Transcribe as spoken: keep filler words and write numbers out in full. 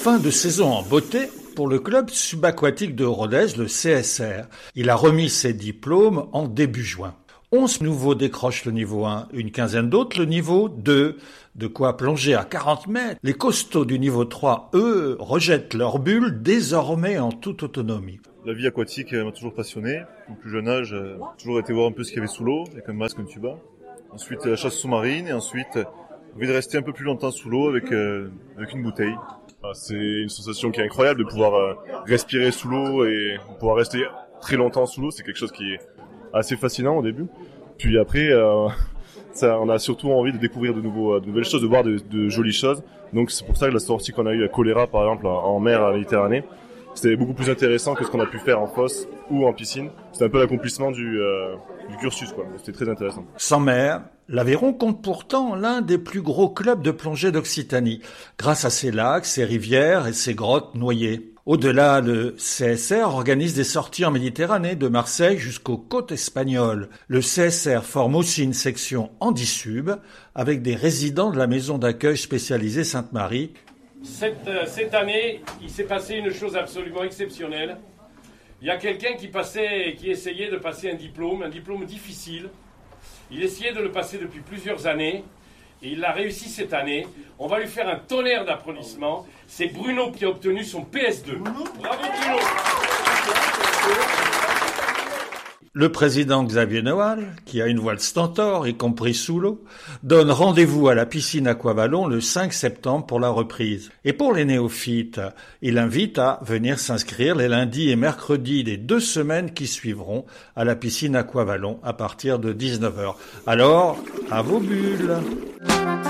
Fin de saison en beauté pour le club subaquatique de Rodez, le C S R. Il a remis ses diplômes en début juin. Onze nouveaux décrochent le niveau un, une quinzaine d'autres le niveau deux. De quoi plonger à quarante mètres. Les costauds du niveau trois, eux, rejettent leur bulle désormais en toute autonomie. La vie aquatique m'a toujours passionné. Au plus jeune âge, j'ai toujours été voir un peu ce qu'il y avait sous l'eau, avec un masque, un tuba. Ensuite, la chasse sous-marine et ensuite, envie de rester un peu plus longtemps sous l'eau avec, euh, avec une bouteille. C'est une sensation qui est incroyable de pouvoir euh, respirer sous l'eau et pouvoir rester très longtemps sous l'eau. C'est quelque chose qui est assez fascinant au début. Puis après, euh, ça, on a surtout envie de découvrir de, nouveaux, de nouvelles choses, de voir de, de jolies choses. Donc c'est pour ça que la sortie qu'on a eue à Choléra, par exemple, en mer à la Méditerranée, c'était beaucoup plus intéressant que ce qu'on a pu faire en fosse ou en piscine. C'était un peu l'accomplissement du, euh, du cursus, quoi. C'était très intéressant. Sans mer, l'Aveyron compte pourtant l'un des plus gros clubs de plongée d'Occitanie, grâce à ses lacs, ses rivières et ses grottes noyées. Au-delà, le C S R organise des sorties en Méditerranée, de Marseille jusqu'aux côtes espagnoles. Le C S R forme aussi une section Handisub, avec des résidents de la maison d'accueil spécialisée Sainte-Marie. Cette, euh, cette année, il s'est passé une chose absolument exceptionnelle. Il y a quelqu'un qui passait, qui essayait de passer un diplôme, un diplôme difficile. Il essayait de le passer depuis plusieurs années et il l'a réussi cette année. On va lui faire un tonnerre d'applaudissements. C'est Bruno qui a obtenu son P S deux. Bravo Bruno! Le président Xavier Noal, qui a une voile stentor, y compris sous l'eau, donne rendez-vous à la piscine Aquavalon le cinq septembre pour la reprise. Et pour les néophytes, il invite à venir s'inscrire les lundis et mercredis des deux semaines qui suivront à la piscine Aquavalon à partir de dix-neuf heures. Alors, à vos bulles!